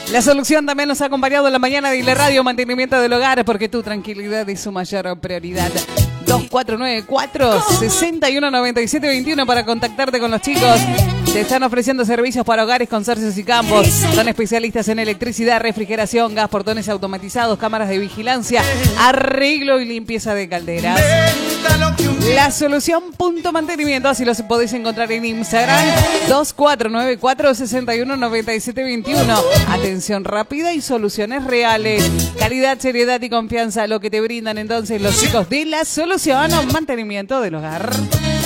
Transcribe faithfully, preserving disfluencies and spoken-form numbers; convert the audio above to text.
La solución también nos ha acompañado en la mañana de la radio, mantenimiento del hogar, porque tu tranquilidad es su mayor prioridad. dos cuatro nueve cuatro, seis uno nueve siete dos uno para contactarte con los chicos. Te están ofreciendo servicios para hogares, consorcios y campos. Son especialistas en electricidad, refrigeración, gas, portones automatizados, cámaras de vigilancia, arreglo y limpieza de calderas. La solución punto mantenimiento, así los podéis encontrar en Instagram, dos cuatro nueve cuatro, seis uno nueve siete dos uno. Atención rápida y soluciones reales. Calidad, seriedad y confianza, lo que te brindan entonces los chicos de la solución o mantenimiento del hogar.